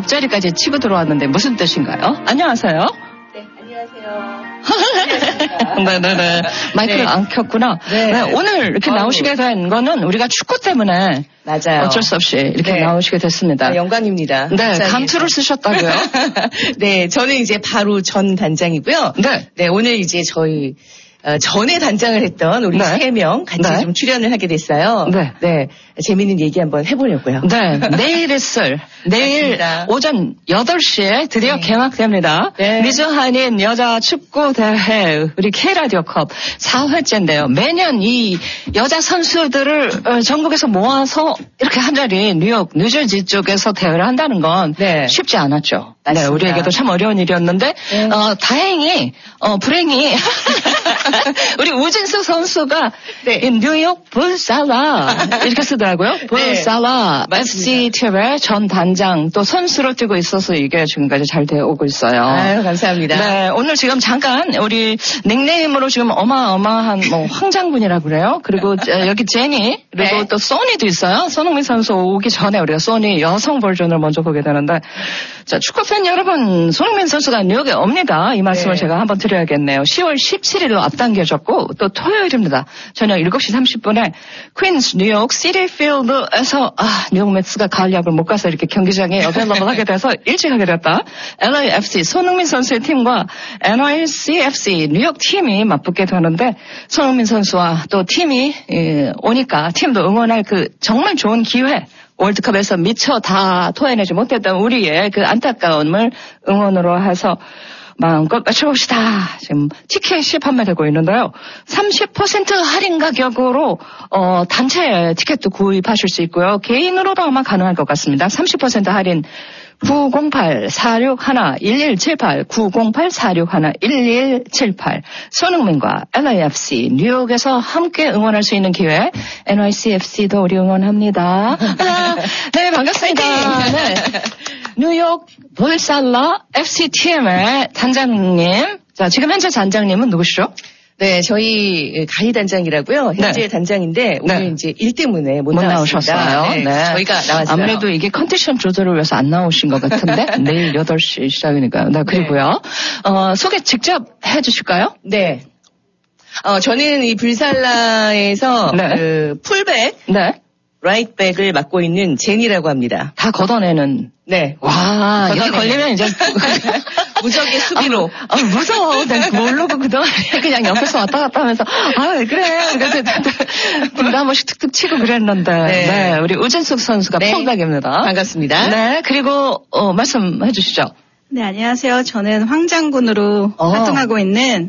앞자리까지 치고 들어왔는데 무슨 뜻인가요? 안녕하세요. 네, 안녕하세요. 네네네. 마이크를 안 켰구나. 네, 오늘 이렇게 나오시게 된 거는 우리가 축구 때문에 맞아요. 어쩔 수 없이 이렇게 나오시게 됐습니다. 영광입니다. 네, 감투를 쓰셨다고요? 네, 저는 이제 바로 전 단장이고요. 네, 오늘 이제 저희 전에 단장을 했던 우리 3명 같이 좀 출연을 하게 됐어요. 네, 재미있는 얘기 한번 해보려고요. 네, 내일 오전 8시에 드디어 개막됩니다. 네. 미주한인 여자 축구 대회 우리 K라디오컵 4회째인데요. 매년 이 여자 선수들을 전국에서 모아서 이렇게 한 자리 뉴저지 쪽에서 대회를 한다는 건 쉽지 않았죠. 맞습니다. 네, 우리에게도 참 어려운 일이었는데 다행히 불행히 우리 우진수 선수가 뉴욕 불살라 이렇게 쓰더라고요. 불살라 FC 팀의 전 단장 또 선수로 뛰고 있어서 이게 지금까지 잘 되어 오고 있어요. 아유, 감사합니다. 네, 오늘 지금 잠깐 우리 닉네임으로 지금 어마어마한 황장군이라고 그래요. 그리고 여기 제니 그리고 또 소니도 있어요. 손흥민 선수 오기 전에 우리가 소니 여성 버전을 먼저 보게 되는데 자, 축구팬 여러분, 손흥민 선수가 뉴욕에 옵니다. 이 말씀을 제가 한번 드려야겠네요. 10월 17일로 앞당겨졌고 또 토요일입니다. 저녁 7시 30분에 퀸스 뉴욕 시티필드에서 뉴욕 매츠가 가을 야구를 못 가서 이렇게 경기장에 어벨러블 하게 돼서 일찍 하게 됐다. LAFC 손흥민 선수의 팀과 NYCFC 뉴욕 팀이 맞붙게 되는데 손흥민 선수와 또 팀이 오니까 팀도 응원할 그 정말 좋은 기회 월드컵에서 미처 다 토해내지 못했던 우리의 그 안타까움을 응원으로 해서 마음껏 맞춰봅시다. 지금 티켓이 판매되고 있는데요. 30% 할인 가격으로 단체 티켓도 구입하실 수 있고요. 개인으로도 아마 가능할 것 같습니다. 30% 할인 908-461-1178 908-461-1178 손흥민과 LAFC 뉴욕에서 함께 응원할 수 있는 기회 NYCFC도 우리 응원합니다. 네, 반갑습니다. 네. 뉴욕 불살라 FC팀의 단장님. 자, 지금 현재 단장님은 누구시죠? 네, 저희 가희 단장이라고요. 현재 단장인데 오늘 이제 일 때문에 못 나오셨어요. 네, 저희가 나왔어요. 아무래도 이게 컨디션 조절을 위해서 안 나오신 것 같은데 내일 8시 시작이니까요. 네, 그리고요. 소개 직접 해주실까요? 네. 저는 이 불살라에서 그 풀백, 라이트백을 맡고 있는 제니라고 합니다. 다 걷어내는. 네. 와, 여기 걸리면 이제 무적의 수비로. 무서워. 내가 모르고 그동안 그냥 옆에서 왔다 갔다 하면서 그래. 그래서 빈도 한 번씩 툭툭 치고 그랬는데. 네, 우리 우진숙 선수가 풀백입니다. 반갑습니다. 네, 그리고 말씀해 주시죠. 네, 안녕하세요. 저는 황장군으로 활동하고 있는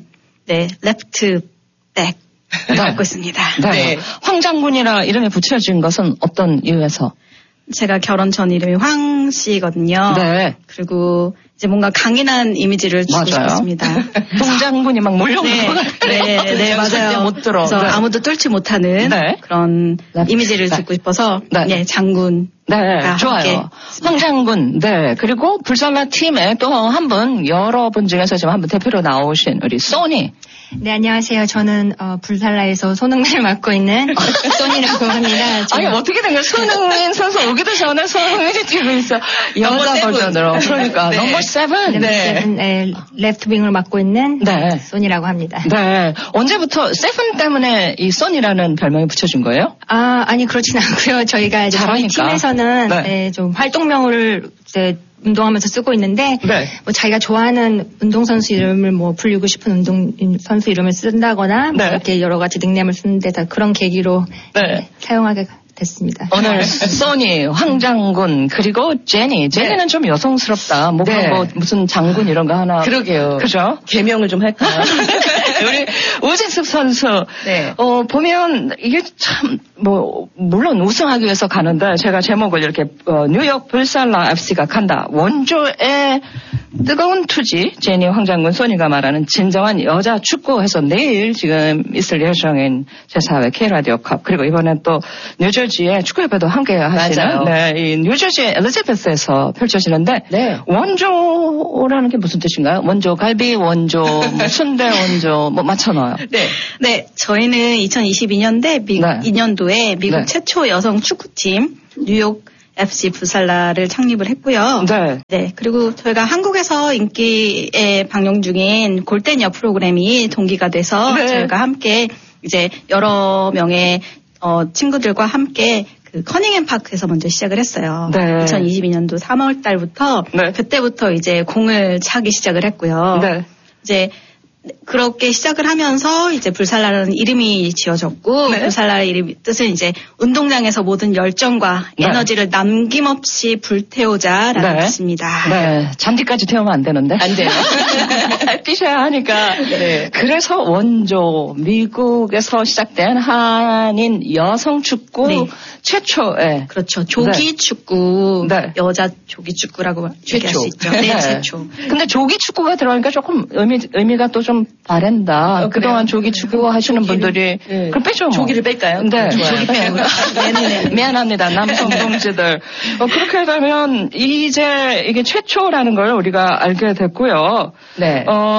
레프트백 맡고 있습니다. 네. 황장군이라 이름이 붙여진 것은 어떤 이유에서? 제가 결혼 전 이름이 황 씨거든요. 네. 그리고 이제 뭔가 강인한 이미지를 주고 싶었습니다. 동장군이 막 몰려오는 것 같아요. 네, 맞아요. 못 들어. 그래서 아무도 뚫지 못하는 그런 이미지를 주고 싶어서 장군. 네, 좋아요. 황장군. 네, 그리고 불살라 팀에 또 한 분, 여러분 중에서 지금 한 분 대표로 나오신 우리 소니. 네, 안녕하세요. 저는 불살라에서 손흥민을 맡고 있는 소니라고 합니다. 아니, 어떻게 된 거야? 손흥민 선수 오기도 전에 손흥민이 뛰고 있어. 여자 버전으로. 그러니까 넘버 7. 네, 레프트윙을 맡고 있는 소니라고 합니다. 네. 언제부터 7 때문에 이 소니라는 별명이 붙여진 거예요? 아니 그렇진 않고요. 저희가 이제 저희 팀에서는 좀 활동명을 이제 운동하면서 쓰고 있는데 뭐 자기가 좋아하는 운동선수 이름을 뭐 불리고 싶은 운동선수 이름을 쓴다거나 뭐 이렇게 여러 가지 닉네임을 쓰는데 다 그런 계기로 사용하게 됐습니다. 오늘 소니, 황장군 그리고 제니는 좀 여성스럽다. 뭔가 뭐 무슨 장군 이런 거 하나. 그러게요. 그죠? 개명을 좀 할까? 우리 우진숙 선수 보면 이게 참 뭐 물론 우승하기 위해서 가는데 제가 제목을 이렇게 뉴욕 불살라 FC가 간다. 원조의 뜨거운 투지 제니 황장군 소니가 말하는 진정한 여자 축구해서 내일 지금 있을 예정인 제4회 K라디오컵 그리고 이번엔 또 뉴저지의 축구협회도 함께 하시는 이 뉴저지의 엘리자베스에서 펼쳐지는데 원조라는 게 무슨 뜻인가요? 원조 갈비 원조 뭐 순대 원조 뭐 맞춰놔요. 네, 저희는 2022년도에 미국 최초 여성 축구팀 뉴욕 FC 불살라를 창립을 했고요. 네. 네. 그리고 저희가 한국에서 인기에 방영 중인 골대녀 프로그램이 동기가 돼서 네. 저희가 함께 이제 여러 명의 친구들과 함께 그 커닝햄 파크에서 먼저 시작을 했어요. 네. 2022년도 3월 달부터 네. 그때부터 이제 공을 차기 시작을 했고요. 네. 이제 그렇게 시작을 하면서 이제 불살라라는 이름이 지어졌고 네. 불살라의 이름 뜻은 이제 운동장에서 모든 열정과 네. 에너지를 남김없이 불태우자라는 네. 뜻입니다. 네, 잔디까지 태우면 안 되는데. 안 돼요. 뛰셔야 하니까. 네. 그래서 원조 미국에서 시작된 한인 여성 축구 네. 최초의 그렇죠. 조기 네. 축구, 네. 여자 조기 축구라고 얘기할 수 있죠. 네, 최초. 근데 조기 축구가 들어가니까 조금 의미가 또 좀 바랜다. 그동안 조기 축구 하시는 분들이 네. 그럼 빼죠. 뭐. 조기를 뺄까요? 네, 조기 빼고. 미안합니다, 남성 동지들. 그렇게 되면 이제 이게 최초라는 걸 우리가 알게 됐고요. 네.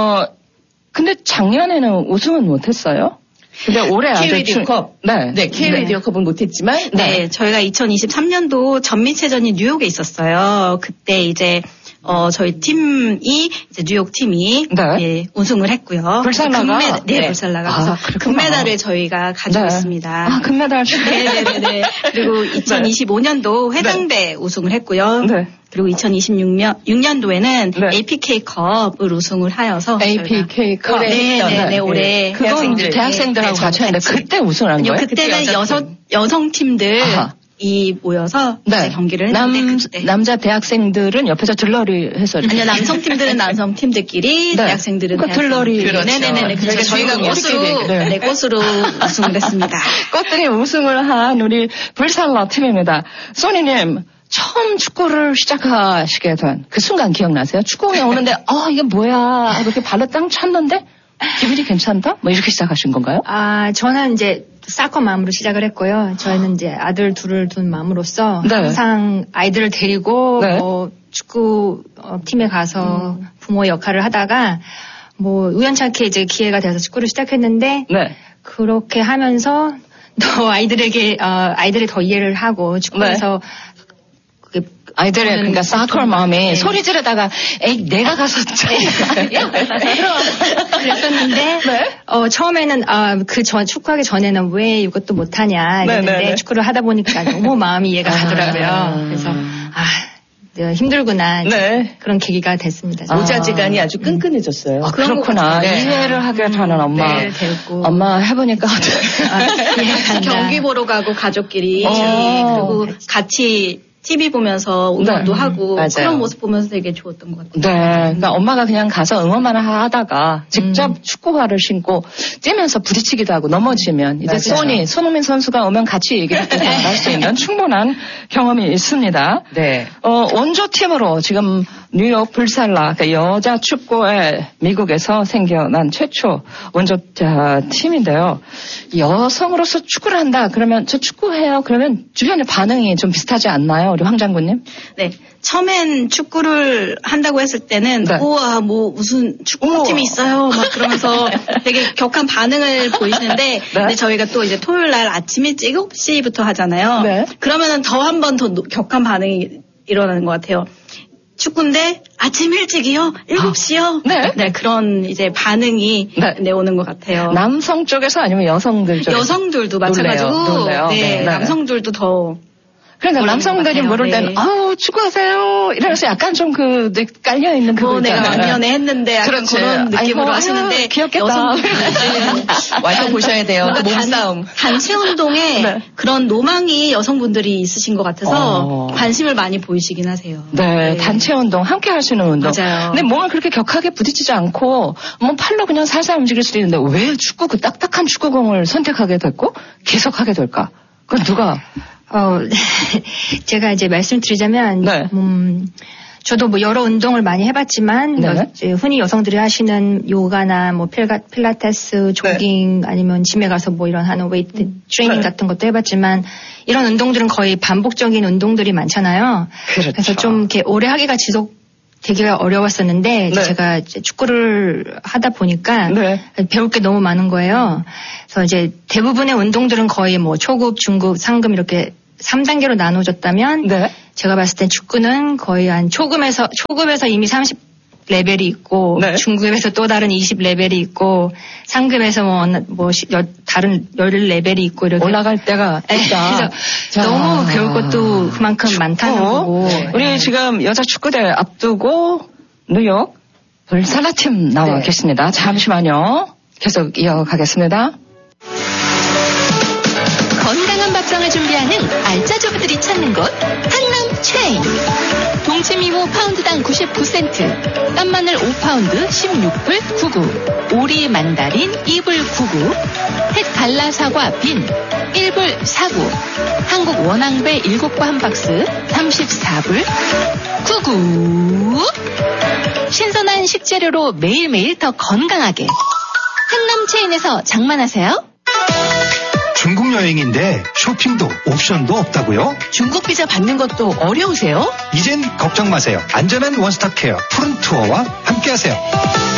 근데 작년에는 우승은 못했어요. 근데 올해 K-라디오컵. 네. 네, K-라디오컵은 못했지만. 네, 저희가 2023년도 전미체전이 뉴욕에 있었어요. 그때 이제 저희 팀이 이제 뉴욕 팀이 네. 예, 우승을 했고요. 불살라가 네, 불살라가 그래서 금메달을 저희가 가지고 네. 있습니다. 아, 금메달. 네. 그리고 2025년도 회장대 네. 우승을 했고요. 네. 그리고 2026년도에는 네. APK컵을 우승을 하여서 APK컵 네, 올해 그건 대학생들하고 같이 했는데 그때 우승을 한 거예요? 그때는 여성 팀들 이 모여서 네. 경기를 했는데 남자 대학생들은 옆에서 들러리 해서 아니요, 남성 팀들은 남성 팀들끼리 네. 대학생들은 들러리 그렇죠. 네네네. 그래서 저희가 꽃으로 우승을 했습니다. 꽃들이 우승을 한 우리 불살라 팀입니다. 소니님 처음 축구를 시작하시게 된 그 순간 기억나세요? 축구공이 오는데 이게 뭐야 이렇게 발로 땅 찼는데 기분이 괜찮다? 뭐 이렇게 시작하신 건가요? 저는 이제 사커 마음으로 시작을 했고요. 저희는 이제 아들 둘을 둔 마음으로서 네. 항상 아이들을 데리고 네. 축구 팀에 가서 부모의 역할을 하다가 우연찮게 이제 기회가 돼서 축구를 시작했는데 네. 그렇게 하면서 더 아이들이 더 이해를 하고 축구에서 네. 아이들의 그러니까 사커 마음이 네. 소리 지르다가 에이 내가 가서 그랬었는데 네? 처음에는 축구하기 전에는 왜 이것도 못하냐 이랬는데 축구를 하다 보니까 너무 마음이 이해가 가더라고요. 그래서 힘들구나 네. 그런 계기가 됐습니다. 모자지간이 아주 끈끈해졌어요. 그렇구나. 네. 이해를 하게 하는 엄마. 네, 됐고. 엄마 해보니까 경기 보러 가고 가족끼리 그리고 같이 TV 보면서 응원도 네. 하고 맞아요. 그런 모습 보면서 되게 좋았던 것 같아요. 네, 그러니까 엄마가 그냥 가서 응원만 하다가 직접 축구화를 신고 뛰면서 부딪히기도 하고 넘어지면 이제 손흥민 선수가 오면 같이 얘기를 할 수 있는 충분한 경험이 있습니다. 네. 원조팀으로 지금 뉴욕 불살라 그러니까 여자 축구의 미국에서 생겨난 최초 원조 팀인데요. 여성으로서 축구를 한다 그러면 저 축구해요. 그러면 주변의 반응이 좀 비슷하지 않나요? 우리 황 장군님? 네. 처음엔 축구를 한다고 했을 때는 네. 우와 무슨 축구팀이 있어요 막 그러면서 되게 격한 반응을 보이시는데 네. 근데 저희가 또 이제 토요일 날 아침 일찍 7시부터 하잖아요. 네. 그러면은 더 한 번 더 격한 반응이 일어나는 것 같아요. 축구인데 아침 일찍이요? 7시요? 네, 그런 이제 반응이 오는 것 같아요. 남성 쪽에서 아니면 여성들 쪽에서? 여성들도 마찬가지고 놀래요. 네, 남성들도 더 그러니까 남성들이 모를 때는 축구하세요 이러면서 약간 좀 깔려있는 그거 내가 작년에 했는데 약간 그런 느낌으로 하시는데 귀엽겠다. 와서 보셔야 돼요. 몸싸움. 단체 운동에 그런 로망이 여성분들이 있으신 것 같아서 관심을 많이 보이시긴 하세요. 네, 단체 운동 함께 하시는 운동. 맞아요. 근데 몸을 그렇게 격하게 부딪히지 않고 팔로 그냥 살살 움직일 수도 있는데 왜 그 딱딱한 축구공을 선택하게 됐고 계속하게 될까? 그건 누가 제가 이제 말씀드리자면, 저도 여러 운동을 많이 해봤지만, 이제 흔히 여성들이 하시는 요가나 필라테스, 조깅, 아니면 짐에 가서 이런 하는 웨이트 트레이닝 같은 것도 해봤지만, 이런 운동들은 거의 반복적인 운동들이 많잖아요. 그렇죠. 그래서 좀 이렇게 오래 하기가 되기가 어려웠었는데 제가 이제 축구를 하다 보니까 배울 게 너무 많은 거예요. 그래서 이제 대부분의 운동들은 거의 초급, 중급, 상급 이렇게 3단계로 나눠줬다면 네. 제가 봤을 땐 축구는 거의 한 초급에서 이미 30 레벨이 있고 네. 중급에서 또 다른 20 레벨이 있고 상급에서 다른 10 레벨이 있고 이렇게 올라갈 때가 있다. 그래서 너무 배울 것도 그만큼 축구. 많다는 거고. 우리 지금 여자 축구대 앞두고 뉴욕 불사라팀 나와 계십니다. 잠시만요. 계속 이어가겠습니다. 건강한 밥상을 준비하는 알짜조부들이 찾는 곳 한남 체인. 동치미모 파운드당 99센트, 깐마늘 5파운드 16불 99, 오리 만다린 2불 99, 햇 갈라 사과 빈 1불 49, 한국 원앙배 7과 한 박스 34불 99. 신선한 식재료로 매일매일 더 건강하게 한남 체인에서 장만하세요. 중국 여행인데 쇼핑도 옵션도 없다고요? 중국 비자 받는 것도 어려우세요? 이젠 걱정 마세요. 안전한 원스톱 케어 푸른 투어와 함께하세요.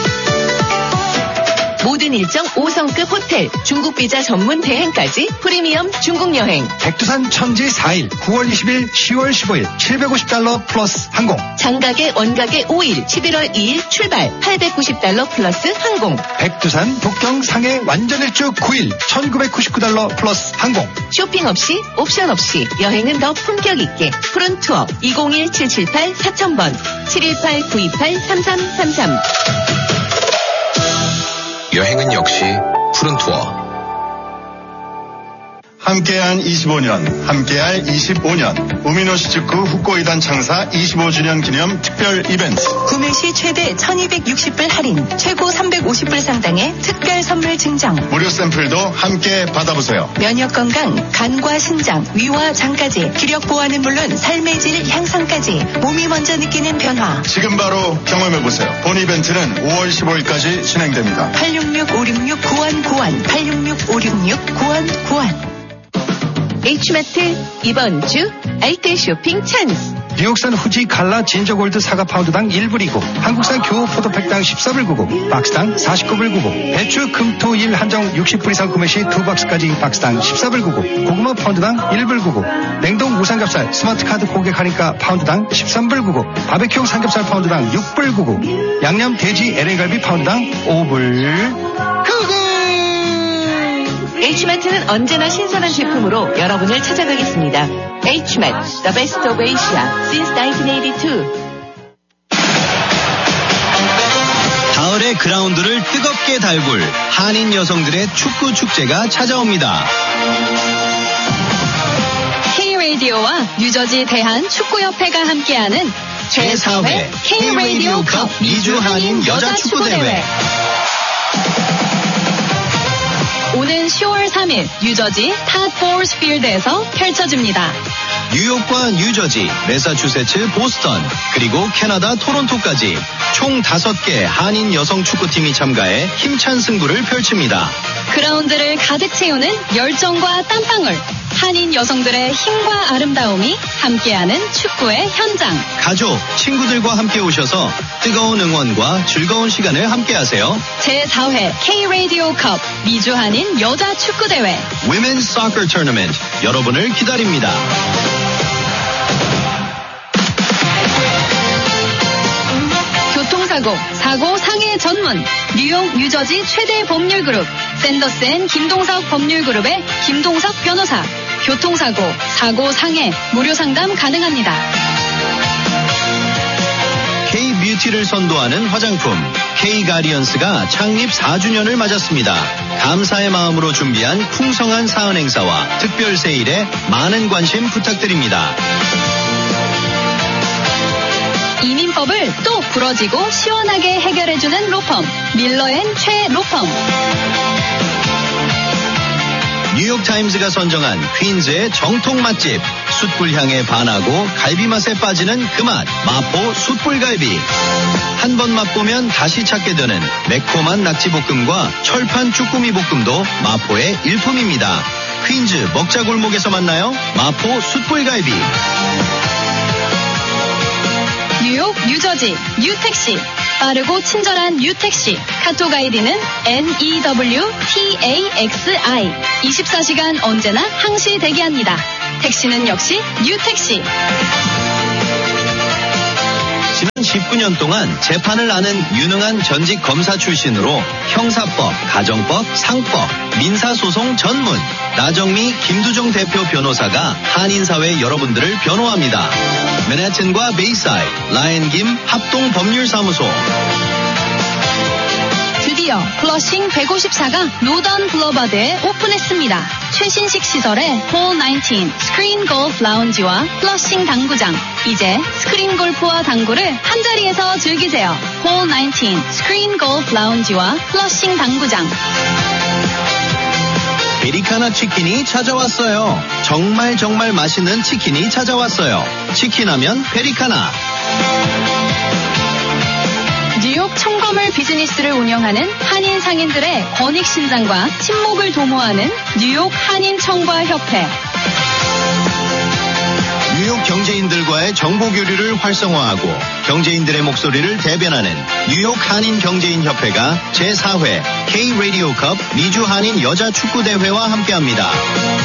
모든 일정 5성급 호텔, 중국 비자 전문 대행까지 프리미엄 중국 여행. 백두산 천지 4일, 9월 20일, 10월 15일, $750 플러스 항공. 장가게, 원가게 5일, 11월 2일 출발, $890 플러스 항공. 백두산, 북경, 상해 완전 일주 9일, $1999 플러스 항공. 쇼핑 없이, 옵션 없이 여행은 더 품격 있게. 푸른 투어 201-778-4000번, 718-928-3333. 여행은 역시 푸른 투어. 함께한 25년, 함께할 25년. 우미노시즈쿠 후코이단 창사 25주년 기념 특별 이벤트. 구매 시 최대 1260불 할인, 최고 350불 상당의 특별 선물 증정. 무료 샘플도 함께 받아보세요. 면역 건강, 간과 신장, 위와 장까지, 기력 보완은 물론 삶의 질 향상까지 몸이 먼저 느끼는 변화. 지금 바로 경험해보세요. 본 이벤트는 5월 15일까지 진행됩니다. 866-566-9191, 866-566-9191. H마트 이번 주 알뜰 쇼핑 찬스. 뉴욕산 후지 갈라 진저골드 사과 파운드당 1불이고 한국산 교호 포도팩당 14불 99, 박스당 49불 99, 배추 금토일 한정 60불 이상 구매 시 2박스까지 박스당 14불 99, 고구마 파운드당 1불 99, 냉동 우삼겹살 스마트카드 고객 할인가 파운드당 13불 99, 바베큐 삼겹살 파운드당 6불 99, 양념 돼지 LA갈비 파운드당 5불 99. H마트는 언제나 신선한 제품으로 여러분을 찾아가겠습니다. H마트, the best of Asia since 1982. 가을의 그라운드를 뜨겁게 달굴 한인 여성들의 축구 축제가 찾아옵니다. K-라디오와 뉴저지 대한축구협회가 함께하는 제4회 K-라디오 컵 미주 한인 여자축구대회. 오는 10월 3일 뉴저지 탓포스 필드에서 펼쳐집니다. 뉴욕과 뉴저지, 매사추세츠, 보스턴, 그리고 캐나다 토론토까지 총 5개 한인 여성 축구팀이 참가해 힘찬 승부를 펼칩니다. 그라운드를 가득 채우는 열정과 땀방울, 한인 여성들의 힘과 아름다움이 함께하는 축구의 현장. 가족, 친구들과 함께 오셔서 뜨거운 응원과 즐거운 시간을 함께하세요. 제4회 K-라디오 컵 미주 한인 여자 축구대회 Women's Soccer Tournament 여러분을 기다립니다. 사고 상해 전문 뉴욕 뉴저지 최대 법률그룹 샌더스 & 김동석 법률그룹의 김동석 변호사. 교통사고, 사고 상해 무료 상담 가능합니다. K-뷰티를 선도하는 화장품 K-가디언스가 창립 4주년을 맞았습니다. 감사의 마음으로 준비한 풍성한 사은 행사와 특별 세일에 많은 관심 부탁드립니다. 이민법을 또 부러지고 시원하게 해결해주는 로펌 밀러앤최 로펌. 뉴욕타임즈가 선정한 퀸즈의 정통 맛집 숯불향에 반하고 갈비 맛에 빠지는 그 맛 마포 숯불갈비. 한 번 맛보면 다시 찾게 되는 매콤한 낙지볶음과 철판 쭈꾸미 볶음도 마포의 일품입니다. 퀸즈 먹자골목에서 만나요. 마포 숯불갈비. 뉴욕, 뉴저지, 뉴택시. 빠르고 친절한 뉴택시. 카톡 아이디는 NEWTAXI. 24시간 언제나 항시 대기합니다. 택시는 역시 뉴택시. 지난 19년 동안 재판을 아는 유능한 전직 검사 출신으로 형사법, 가정법, 상법, 민사소송 전문 나정미, 김두종 대표 변호사가 한인사회 여러분들을 변호합니다. 맨해튼과 베이사이드, 라앤김 합동법률사무소. 드디어 플러싱 154가 로던 블러바드에 오픈했습니다. 최신식 시설의 홀 19 스크린 골프 라운지와 플러싱 당구장. 이제 스크린 골프와 당구를 한자리에서 즐기세요. 홀 19 스크린 골프 라운지와 플러싱 당구장. 페리카나 치킨이 찾아왔어요. 정말 맛있는 치킨이 찾아왔어요. 치킨하면 페리카나. 뉴욕 청거물 비즈니스를 운영하는 한인 상인들의 권익 신장과 친목을 도모하는 뉴욕 한인 청과협회. 뉴욕 경제인들과의 정보 교류를 활성화하고 경제인들의 목소리를 대변하는 뉴욕 한인 경제인 협회가 제4회 K-라디오컵 미주 한인 여자 축구 대회와 함께합니다.